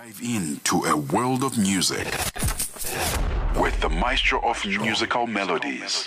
Dive into a world of music with the maestro of musical melodies.